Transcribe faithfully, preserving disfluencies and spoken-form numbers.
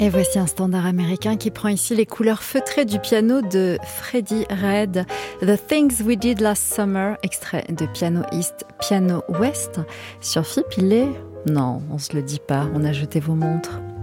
Et voici un standard américain qui prend ici les couleurs feutrées du piano de Freddie Redd. The Things We Did Last Summer, extrait de Piano East, Piano West. Sur F I P, il est... Non, on se le dit pas, on a jeté vos montres.